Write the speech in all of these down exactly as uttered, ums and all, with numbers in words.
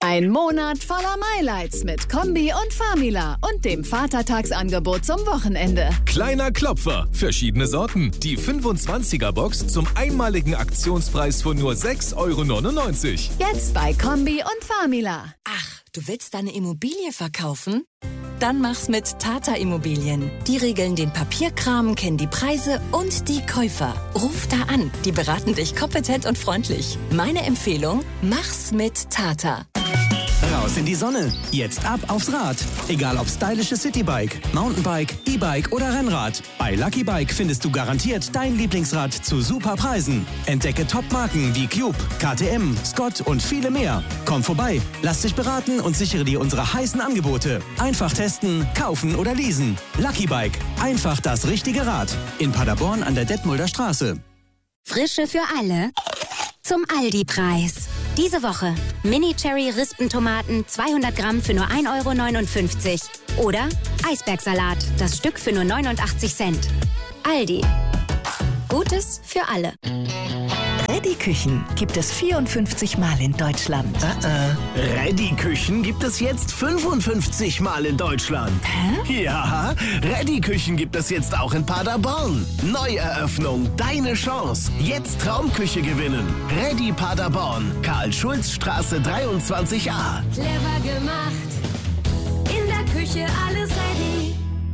Ein Monat voller Highlights mit Kombi und Famila und dem Vatertagsangebot zum Wochenende. Kleiner Klopfer, verschiedene Sorten. Die fünfundzwanziger-Box zum einmaligen Aktionspreis von nur sechs Euro neunundneunzig. Jetzt bei Kombi und Famila. Ach, du willst deine Immobilie verkaufen? Dann mach's mit Tata Immobilien. Die regeln den Papierkram, kennen die Preise und die Käufer. Ruf da an, die beraten dich kompetent und freundlich. Meine Empfehlung, mach's mit Tata. Raus in die Sonne. Jetzt ab aufs Rad. Egal ob stylisches Citybike, Mountainbike, E-Bike oder Rennrad. Bei Lucky Bike findest du garantiert dein Lieblingsrad zu super Preisen. Entdecke Top-Marken wie Cube, K T M, Scott und viele mehr. Komm vorbei, lass dich beraten und sichere dir unsere heißen Angebote. Einfach testen, kaufen oder leasen. Lucky Bike. Einfach das richtige Rad. In Paderborn an der Detmolder Straße. Frische für alle zum Aldi-Preis. Diese Woche Mini-Cherry-Rispentomaten zweihundert Gramm für nur ein Euro neunundfünfzig. Oder Eisbergsalat, das Stück für nur neunundachtzig Cent. Aldi. Gutes für alle. Reddy Küchen gibt es vierundfünfzig Mal in Deutschland. Uh-uh. Reddy Küchen gibt es jetzt fünfundfünfzig Mal in Deutschland. Hä? Ja, Reddy Küchen gibt es jetzt auch in Paderborn. Neueröffnung, deine Chance. Jetzt Traumküche gewinnen. Reddy Paderborn, Karl-Schulz-Straße dreiundzwanzig a. Clever gemacht, in der Küche alles ready.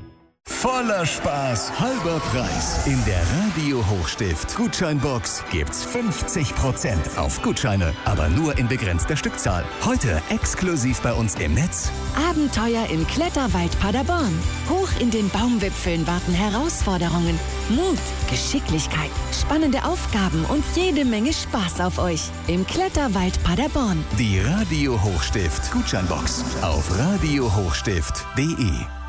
Voller Spaß, halber Preis. In der Radio Hochstift Gutscheinbox gibt's fünfzig Prozent auf Gutscheine, aber nur in begrenzter Stückzahl. Heute exklusiv bei uns im Netz. Abenteuer im Kletterwald Paderborn. Hoch in den Baumwipfeln warten Herausforderungen, Mut, Geschicklichkeit, spannende Aufgaben und jede Menge Spaß auf euch im Kletterwald Paderborn. Die Radio Hochstift Gutscheinbox auf radio hochstift punkt de.